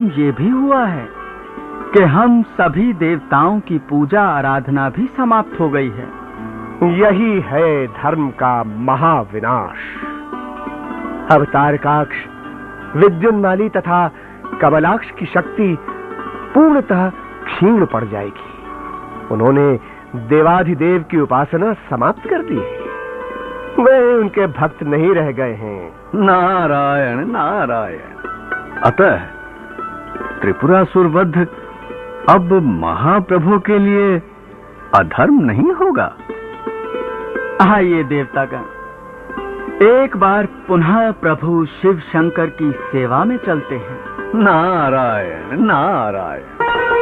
ये भी हुआ है कि हम सभी देवताओं की पूजा आराधना भी समाप्त हो गई है। यही है धर्म का महाविनाश। अब तारकाक्ष, विद्युन्माली तथा कमलाक्ष की शक्ति पूर्णतः क्षीण पड़ जाएगी। उन्होंने देवाधिदेव की उपासना समाप्त कर दी है। वे उनके भक्त नहीं रह गए हैं। नारायण नारायण। अतः त्रिपुरासुर वध अब महाप्रभु के लिए अधर्म नहीं होगा। आइए देवतागण, एक बार पुनः प्रभु शिव शंकर की सेवा में चलते हैं। नारायण नारायण।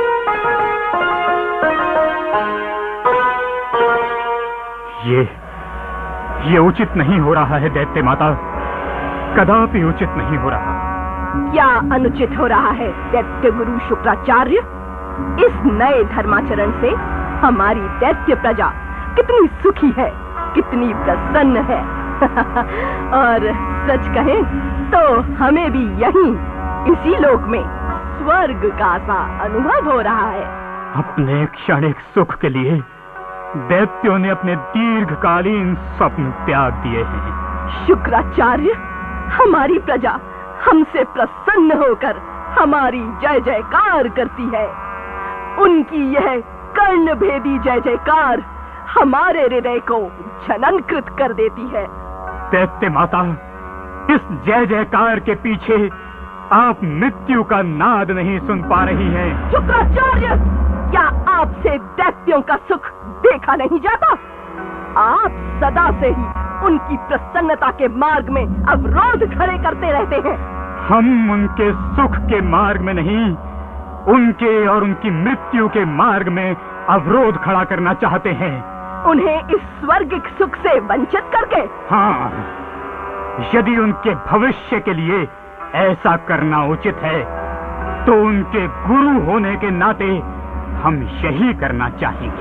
ये उचित नहीं हो रहा है दैत्य माता, कदापि उचित नहीं हो रहा। क्या अनुचित हो रहा है दैत्य गुरु शुक्राचार्य? इस नए धर्माचरण से हमारी दैत्य प्रजा कितनी सुखी है, कितनी प्रसन्न है। और सच कहें तो हमें भी यहीं इसी लोक में स्वर्ग का सा अनुभव हो रहा है। अपने क्षणिक सुख के लिए दैत्यों ने अपने दीर्घकालीन स्वप्न त्याग दिए हैं। शुक्राचार्य, हमारी प्रजा हमसे प्रसन्न होकर हमारी जय जयकार करती है। उनकी यह कर्णभेदी जय जयकार हमारे हृदय को झननकृत कर देती है। दैत्य माता, इस जय जयकार के पीछे आप मृत्यु का नाद नहीं सुन पा रही हैं। शुक्राचार्य, क्या आपसे दैत्यों का सुख देखा नहीं जाता? आप सदा से ही उनकी प्रसन्नता के मार्ग में अवरोध खड़े करते रहते हैं। हम उनके सुख के मार्ग में नहीं, उनके और उनकी मृत्यु के मार्ग में अवरोध खड़ा करना चाहते हैं। उन्हें इस स्वर्गिक सुख से वंचित करके? हाँ, यदि उनके भविष्य के लिए ऐसा करना उचित है तो उनके गुरु होने के नाते हम यही करना चाहेंगे।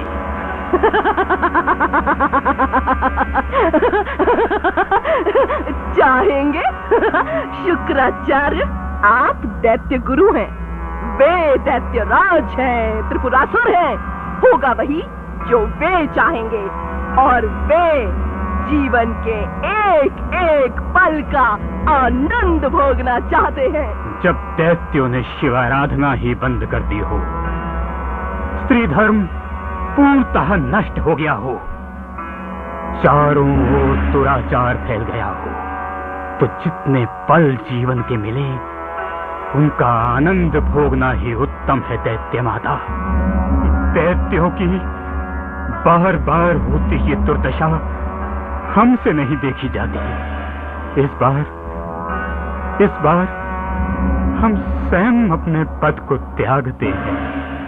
चाहेंगे? शुक्राचार्य, आप दैत्य गुरु हैं, वे दैत्य राज हैं, त्रिपुरासुर हैं। होगा वही जो वे चाहेंगे, और वे जीवन के एक एक पल का आनंद भोगना चाहते हैं। जब दैत्यों ने शिवाराधना ही बंद कर दी हो, स्त्री धर्म पूर्णतः नष्ट हो गया हो, चारों ओर दुराचार फैल गया हो, तो जितने पल जीवन के मिले उनका आनंद भोगना ही उत्तम है दैत्य माता। दैत्यों की बार बार होती ये दुर्दशा हमसे नहीं देखी जाती। इस बार हम स्वयं अपने पद को त्यागते हैं।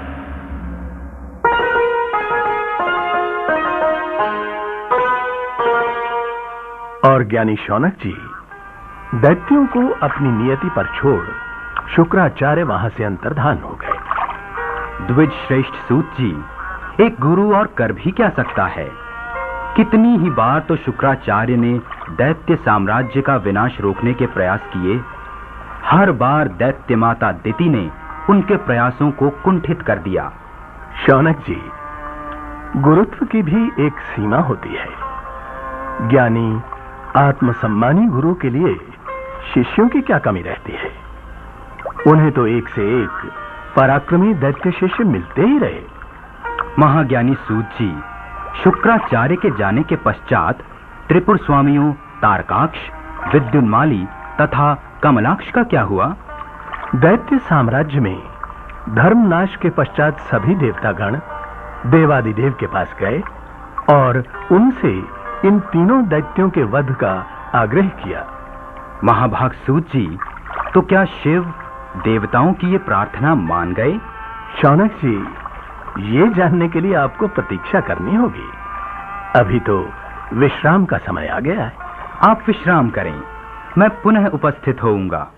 और ज्ञानी शौनक जी, दैत्यों को अपनी नियति पर छोड़ शुक्राचार्य वहां से अंतर्धान हो गए। द्विज श्रेष्ठ सूत जी, एक गुरु और कर भी क्या सकता है? कितनी ही बार तो शुक्राचार्य ने दैत्य साम्राज्य का विनाश रोकने के प्रयास किए, हर बार दैत्य माता दिति ने उनके प्रयासों को कुंठित कर दिया। शौनक जी, गुरुत्व की भी एक सीमा होती है। ज्ञानी आत्मसम्मानी गुरु के लिए शिष्यों की क्या कमी रहती है? उन्हें तो एक से एक पराक्रमी दैत्य शिष्य मिलते ही रहे। महाज्ञानी सूत जी, शुक्राचार्य के जाने के पश्चात त्रिपुर स्वामियों तारकाक्ष, विद्युन्माली तथा कमलाक्ष का क्या हुआ? दैत्य साम्राज्य में धर्मनाश के पश्चात सभी देवतागण देवादिदेव के पास गए और उनसे इन तीनों दैत्यों के वध का आग्रह किया। महाभाग सूत जी, तो क्या शिव देवताओं की ये प्रार्थना मान गए? शौनक जी, ये जानने के लिए आपको प्रतीक्षा करनी होगी। अभी तो विश्राम का समय आ गया है। आप विश्राम करें, मैं पुनः उपस्थित होऊंगा।